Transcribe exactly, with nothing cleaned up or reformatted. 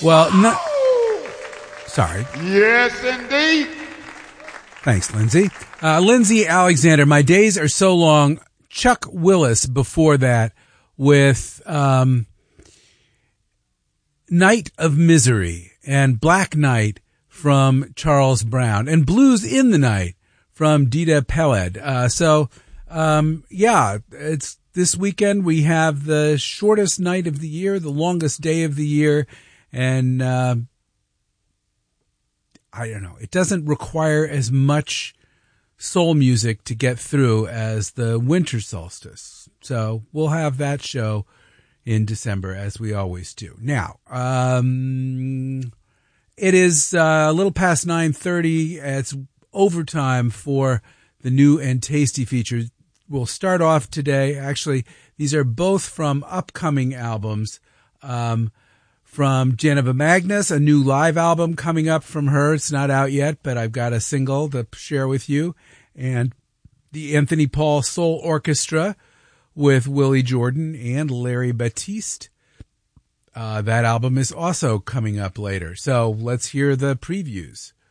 Well, no, sorry. Yes, indeed. Thanks, Lindsay. Uh, Lindsay Alexander, My Days Are So Long. Chuck Willis before that with um, Night of Misery and Black Night from Charles Brown and Blues in the Night from Dita Peled. Uh, so, um, yeah, it's this weekend. We have the shortest night of the year, the longest day of the year, and uh, I don't know. It doesn't require as much soul music to get through as the winter solstice. So we'll have that show in December, as we always do. Now, um, it is uh, a little past nine thirty. It's overtime for the new and tasty features. We'll start off today. Actually, these are both from upcoming albums. Um, from Geneva Magnus, a new live album coming up from her. It's not out yet, but I've got a single to share with you. And the Anthony Paul Soul Orchestra with Willie Jordan and Larry Batiste. Uh, that album is also coming up later. So let's hear the previews.